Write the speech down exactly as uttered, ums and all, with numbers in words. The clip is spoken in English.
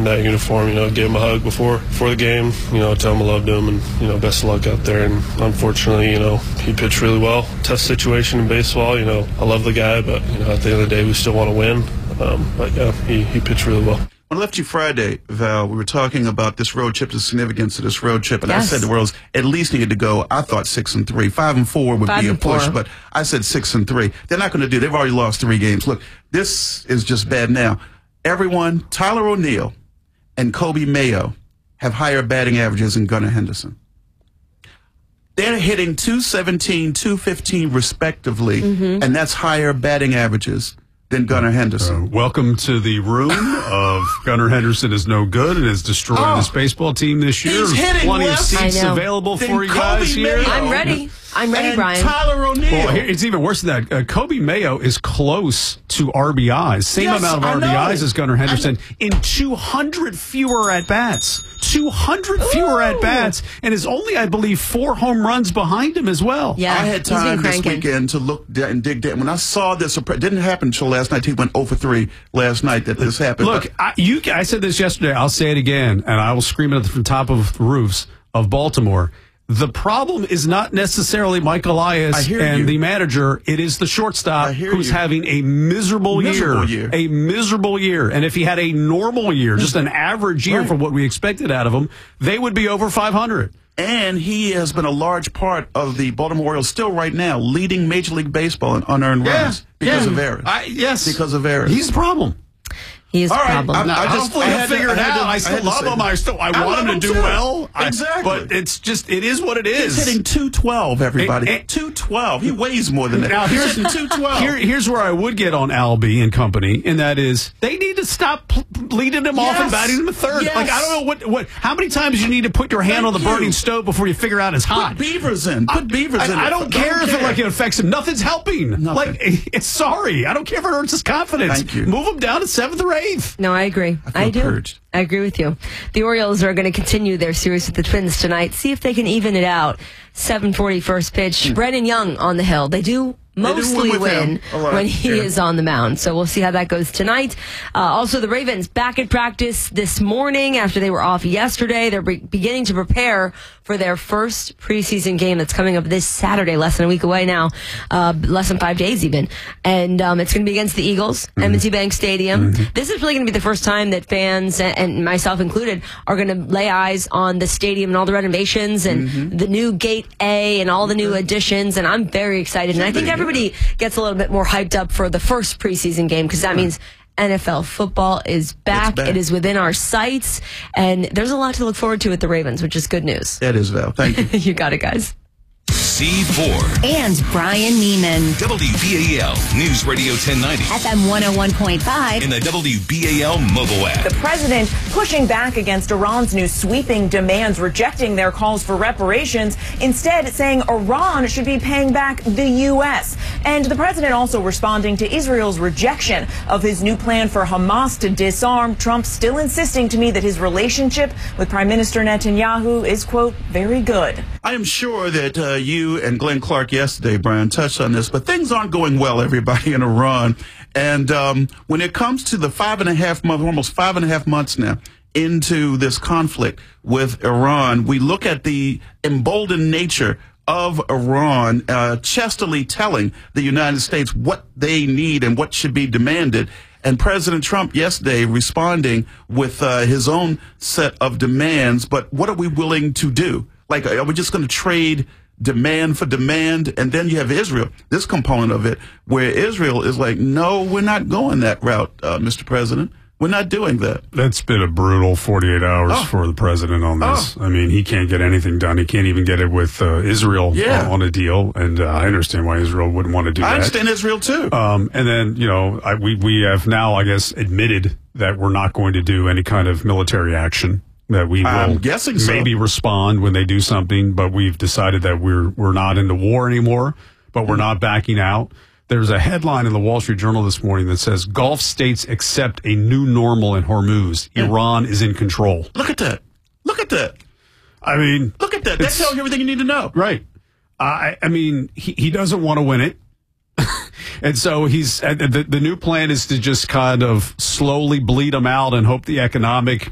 in that uniform. You know, give him a hug before before the game. You know, tell him I loved him, and you know, best of luck out there. And unfortunately, you know, he pitched really well. Tough situation in baseball. You know, I love the guy, but you know, at the end of the day, we still want to win. Um, but yeah, he he pitched really well. When I left you Friday, Val, we were talking about this road trip, the significance of this road trip, and yes. I said the Royals at least needed to go. I thought six and three, five and four would five be a push, four. but I said six and three. They're not going to do. They've already lost three games. Look, this is just bad now. Everyone, Tyler O'Neill and Kobe Mayo have higher batting averages than Gunnar Henderson. They're hitting two seventeen, two fifteen respectively, mm-hmm. and that's higher batting averages than Gunnar Henderson. Uh, welcome to the room of Gunnar Henderson is no good and has destroyed oh, this baseball team this year. He's hitting plenty less. of seats available then for you Kobe guys here. Mayo. I'm ready. I'm ready, and Brian. Tyler O'Neill. Well, here, it's even worse than that. Uh, Kobe Mayo is close to R B Is. Same Yes, amount of I R B Is know. as Gunnar Henderson in two hundred fewer at-bats. two hundred fewer Ooh. at-bats, and is only, I believe, four home runs behind him as well. Yeah, I had he's been time this cranking. weekend to look down and dig down. When I saw this, it didn't happen until last night. He went oh for three last night that this happened. Look, I, you, I said this yesterday. I'll say it again, and I will scream it from the top of the roofs of Baltimore. The problem is not necessarily Mike Elias and you. the manager. It is the shortstop who's you. having a miserable, Miserable year, year. A miserable year. And if he had a normal year, just an average year Right. for what we expected out of him, they would be over five hundred. And he has been a large part of the Baltimore Orioles still right now, leading Major League Baseball in unearned Yeah, runs because yeah. of errors. I, yes. Because of errors. He's the problem. He is All the right, problem. I'm- Now, I just- hopefully I he'll had to- figure I it had out. to- I I still had to love say him. that. I still I, I want love him to him do too. well. I- Exactly. but it's just, it is what it is. He's hitting two twelve, everybody. And- and- two twelve. He weighs more than that. Now, here's He's hitting two twelve. Here, here's where I would get on Albie and company, and that is they need to stop p- leading him off and Yes. batting him a third. Yes. Like I don't know what what how many times you need to put your hand Thank on the you. burning stove before you figure out it's hot. Put Beavers in. Put Beavers I, in. I don't care if it like it affects him. Nothing's helping. Nothing. Like it's sorry. I don't care if it hurts his confidence. Thank you. Move him down to seventh or eighth. No, I agree. I feel I do. purged. I agree with you. The Orioles are going to continue their series with the Twins tonight. See if they can even it out. seven forty first pitch. Hmm. Brennan Young on the hill. They do mostly win with win him a lot, when he yeah. is on the mound. So we'll see how that goes tonight. Uh, also, the Ravens back at practice this morning after they were off yesterday. They're be- beginning to prepare for their first preseason game that's coming up this Saturday, less than a week away now, uh, less than five days even. And um, it's going to be against the Eagles, mm-hmm. M and T Bank Stadium. Mm-hmm. This is really going to be the first time that fans, and, and myself included, are going to lay eyes on the stadium and all the renovations and mm-hmm. the new Gate A and all the new additions. And I'm very excited. And I think everybody gets a little bit more hyped up for the first preseason game because that means N F L football is back. back. It is within our sights. And there's a lot to look forward to with the Ravens, which is good news. That is, Val. Thank you. You got it, guys. C four. And Brian Neiman. W B A L News Radio ten ninety. F M one oh one point five. In the W B A L mobile app. The president pushing back against Iran's new sweeping demands, rejecting their calls for reparations, instead saying Iran should be paying back the U S. And the president also responding to Israel's rejection of his new plan for Hamas to disarm. Trump still insisting to me that his relationship with Prime Minister Netanyahu is, quote, very good. I am sure that uh, you and Glenn Clark yesterday, Brian, touched on this, but things aren't going well, everybody, in Iran. And um, when it comes to the five and a half months, almost five and a half months now into this conflict with Iran, we look at the emboldened nature of Iran, uh, chestily telling the United States what they need and what should be demanded. And President Trump yesterday responding with uh, his own set of demands. But what are we willing to do? Like, are we just going to trade demand for demand? And then you have Israel, this component of it, where Israel is like, no, we're not going that route, uh, Mister President. We're not doing that. That's been a brutal forty-eight hours Oh. for the president on this. Oh. I mean, he can't get anything done. He can't even get it with uh, Israel Yeah. on a deal. And uh, I understand why Israel wouldn't want to do I that. understand Israel, too. Um, and then, you know, I, we, we have now, I guess, admitted that we're not going to do any kind of military action. That we will I'm guessing so. maybe respond when they do something, but we've decided that we're we're not into war anymore, but we're not backing out. There's a headline in the Wall Street Journal this morning that says Gulf states accept a new normal in Hormuz. Yeah. Iran is in control. Look at that. Look at that. I mean, Look at that. That tells you everything you need to know. right. I, I mean, he, he doesn't want to win it. And so he's uh, the, the new plan is to just kind of slowly bleed them out and hope the economic